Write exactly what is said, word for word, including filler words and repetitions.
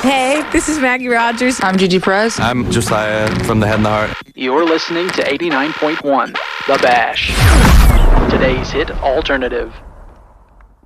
Hey, this is Maggie Rogers. I'm Gigi Perez. I'm Josiah from The Head and the Heart. You're listening to eighty-nine point one, The Bash. Today's hit alternative.